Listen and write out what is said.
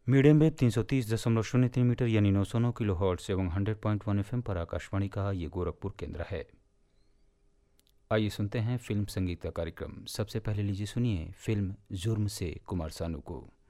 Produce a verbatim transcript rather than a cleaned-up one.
Medium wave तीन सौ तीस दशमलव शून्य तीन मीटर यानी नौ सौ नौ किलो हर्ट्ज एवं hundred point one F M पर आकाशवाणी का ये गोरखपुर केंद्र है। आइए सुनते हैं फिल्म संगीत का कार्यक्रम। सबसे पहले लीजिए सुनिए फिल्म जुर्म से कुमार सानू को।